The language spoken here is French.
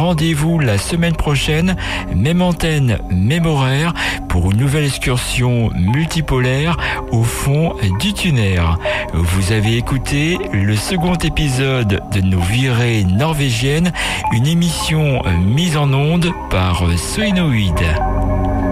rendez-vous la semaine prochaine, même antenne, même horaire, pour une nouvelle excursion multipolaire au fond du Thuner. Vous avez écouté le second épisode de nos virées norvégiennes, une émission mise en onde par Soinoïde.